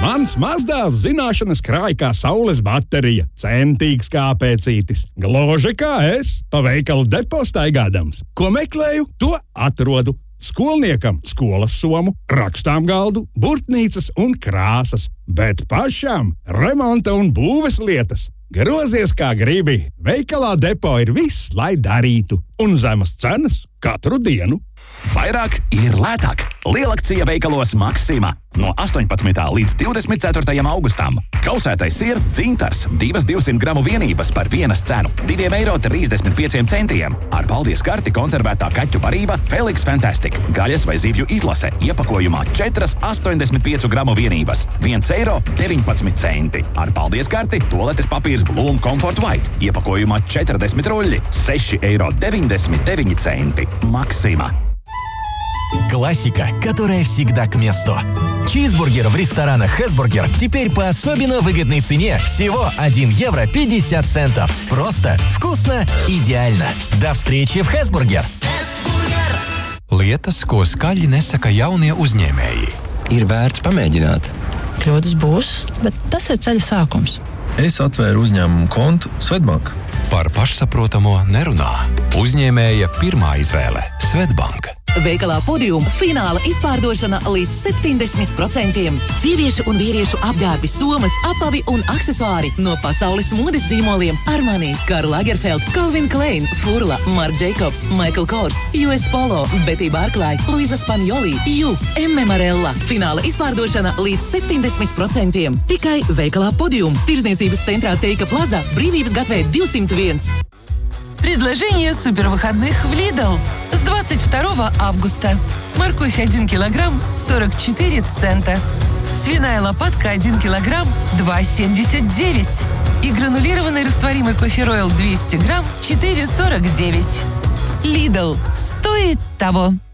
Mans mazdēls zināšanas krāj kā saules baterija, centīgs kā pēcītis. Gluži kā es, pa veikalu depo staigādams. Ko meklēju, to atrodu. Skolniekam skolas somu, rakstām galdu, burtnīcas un krāsas, bet pašam remonta un būves lietas. Grozies kā gribi, veikalā depo ir viss, lai darītu, un zemas cenas katru dienu. Vairāk ir lētāk. Lielakcija veikalos Maxima. No 18. līdz 24. augustam. Kausētais siers dzintars 2 200 gramu vienības par vienas cenu – 2,35 €. Ar paldies karti konservētā kaķu barība Felix Fantastic. Gaļas vai zivju izlase iepakojumā 4 85 gramu vienības – 1,19 €. Ar paldies karti tualetes papīrs Bloom Comfort White. Iepakojumā 40 ruļļi – 6,99 €. Maxima. Классика, которая всегда к месту. Чизбургер в ресторанах «Хэсбургер» теперь по особенно выгодной цене всего 1,50 €. Просто, вкусно, идеально. До встречи в «Хэсбургер». Lietas, ko skaļi nesaka jaunie uzņēmēji. Ir vērts pamēģināt. Kļūdas būs, bet tas ir ceļa sākums. Es atvēru uzņēmumu kontu Svetbank. Par pašsaprotamo nerunā. Uzņēmēja pirmā izvēle – Svetbank. Veikalā Podium fināla izpārdošana līdz 70%. Sieviešu un vīriešu apģērbi, somas, apavi un aksesuāri no pasaules modes zīmoliem Armani, Karl Lagerfeld, Calvin Klein, Furla, Marc Jacobs, Michael Kors, US Polo, Betty Barclay, Luisa Spagnoli, Ju, M. Marella. Fināla izpārdošana līdz 70%. Tikai veikalā Podium. Tirdzniecības centrā Teika Plaza, Brīvības gatavē 201. Предложение супервыходных в Lidl с 22 августа. Морковь 1 килограмм 44 цента. Свиная лопатка 1 килограмм 2,79. И гранулированный растворимый кофе Royal 200 грамм 4,49. Lidl. Стоит того.